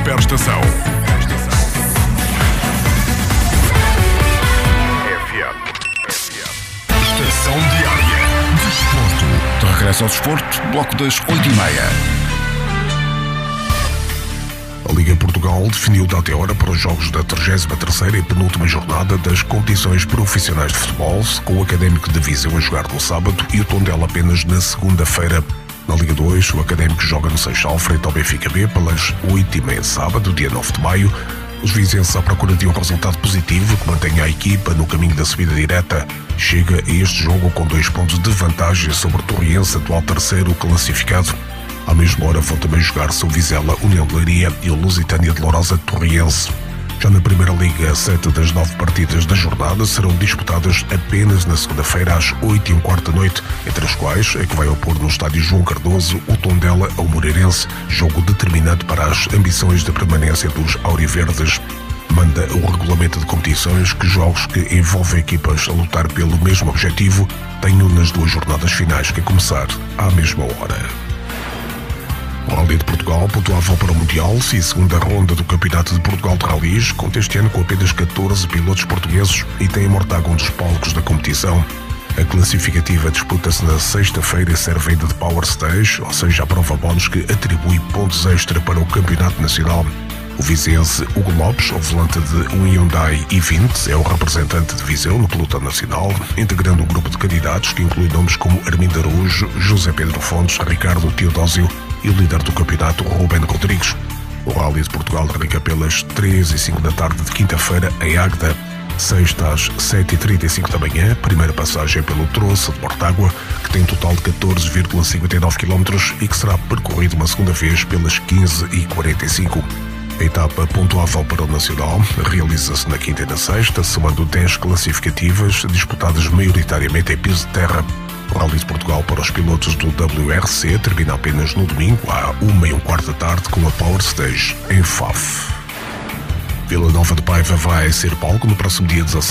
Superestação. Estação Diária. Desporto. De regresso ao desporto, bloco das 8h30. A Liga Portugal definiu data e hora para os jogos da 33ª e penúltima jornada das competições profissionais de futebol, com o Académico de Viseu a jogar no sábado e o Tondela apenas na segunda-feira. Na Liga 2, o Académico joga no Seixal frente ao Benfica B pelas 8h30 sábado, dia 9 de maio. Os vizenses à procura de um resultado positivo que mantenha a equipa no caminho da subida direta. Chega a este jogo com 2 pontos de vantagem sobre o Torriense, atual terceiro classificado. À mesma hora vão também jogar-se o Vizela, União de Leiria e o Lusitânia de Lourosa Torriense. Já na Primeira Liga, 7 das 9 partidas da jornada serão disputadas apenas na segunda-feira às 8h15 da noite, entre as quais é que vai opor no estádio João Cardoso o Tondela ao Moreirense, jogo determinante para as ambições de permanência dos auriverdes. Manda o regulamento de competições que jogos que envolvem equipas a lutar pelo mesmo objetivo tenham nas 2 jornadas finais que começar à mesma hora. O Rally de Portugal pontuava para o Mundial e a segunda ronda do Campeonato de Portugal de Rallys conta este ano com apenas 14 pilotos portugueses e tem em Mortágua um dos palcos da competição. A classificativa disputa-se na sexta-feira e serve ainda de Power Stage, ou seja, a prova bónus que atribui pontos extra para o Campeonato Nacional. O vizense Hugo Lopes, ao volante de um Hyundai i20, é o representante de Viseu no pelotão nacional, integrando um grupo de candidatos que inclui nomes como Armindo Araújo, José Pedro Fontes, Ricardo Teodósio e o líder do campeonato, Rubén Rodrigues. O Rally de Portugal arranca pelas 3h05 da tarde de quinta-feira em Águeda. Sexta às 7h35 da manhã, primeira passagem pelo Troço de Mortágua, que tem um total de 14,59 km e que será percorrido uma segunda vez pelas 15h45. A etapa pontuável para o Nacional realiza-se na quinta e na sexta, somando 10 classificativas disputadas maioritariamente em piso de terra. O Rally de Portugal para os pilotos do WRC termina apenas no domingo, à 1h15 da tarde, com a Power Stage em Faf. Vila Nova de Paiva vai ser palco no próximo dia 17.